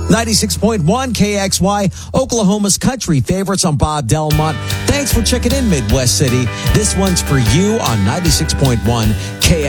96.1 KXY, Oklahoma's country favorites on Bob Delmont. Thanks for checking in, Midwest City. This one's for you on 96.1 KXY.